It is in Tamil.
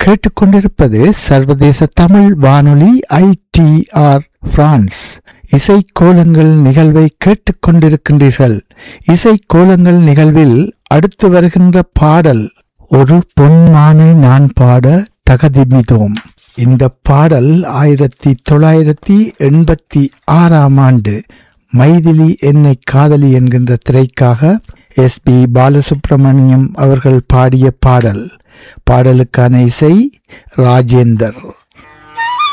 கேட்டுக்கொண்டிருப்பது சர்வதேச தமிழ் வானொலி ITR பிரான்ஸ். இசைக்கோலங்கள் நிகழ்வை கேட்டுக்கொண்டிருக்கின்றீர்கள். இசைக்கோலங்கள் நிகழ்வில் அடுத்து வருகின்ற பாடல் ஒரு பொன்மானை நான் பாட தகதிமிதோம். இந்த பாடல் 1986 மைதிலி என்னை காதலி என்கின்ற திரைக்காக SP பாலசுப்ரமணியம் அவர்கள் பாடிய பாடல். பாடலுக்கான இசை ராஜேந்தர்.